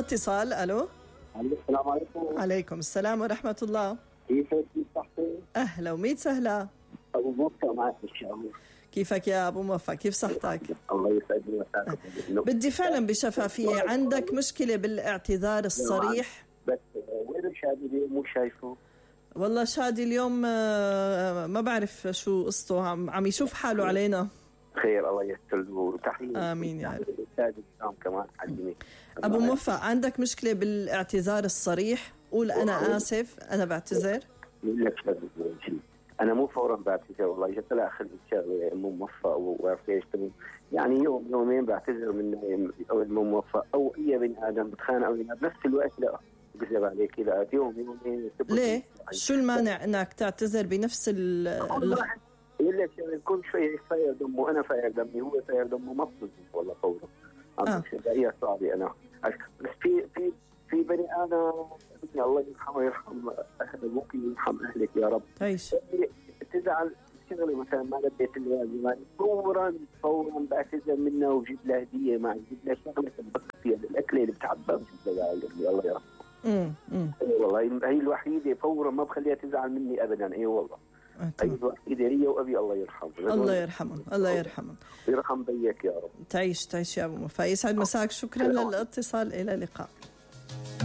اتصال. ألو. السلام عليكم. عليكم السلام ورحمة الله. كيفك؟ كيف صحتك؟ أهلا وميت سهلا. أبو موفق معك إن شاء الله. كيفك يا أبو موفق؟ كيف صحتك؟ الله يسعدني ويسعدك. بدي فعلا بشفافية، عندك مشكلة بالاعتذار الصريح؟ بس وين شادي اليوم مو شايفه؟ والله شادي اليوم ما بعرف شو قصته، عم يشوف حاله علينا. خير، الله يستر له وتحية. آمين يا رب. الأستاذ الكرام كمان حجمي. أبو موفق، عندك مشكلة بالاعتذار الصريح؟ قول أنا آسف، أنا بعتذر. بقول لك شيء، أنا مو فورا بعتذر، والله جت لا أخذ شغلة مو موفق وعرفت ايش يعني يوم يومين بعتذر من أو مو موفق أو أي بني آدم بتخانق أو بنفس الوقت لا بكذب عليك، لا يوم يومين. ليه؟ شو المانع إنك تعتذر بنفس يقول لك كل شوي فاير دمه، انا فاير دمي، هو فاير دمه، ما بصدق والله فوره. هي صعبه انا. بس في بني ادم الله يرحمه يرحم اهله، ممكن يرحم اهلك يا رب. تعيش. تزعل شغله مثلا ما لبيت الواجب، فورا بعتذر منه وجيب له هديه، مع جيب له شغله تنبسط فيها، الاكله اللي بتحبها وجيب له الله يرحمه. والله هي الوحيده فورا ما بخليها تزعل مني ابدا. اي والله. أيوة إدارية وأبي الله يرحمه. الله يرحمه، الله يرحمه. يرحم بيك يا رب. تعيش يا أبو موفق، يسعد مساك. شكرا للاتصال، إلى اللقاء.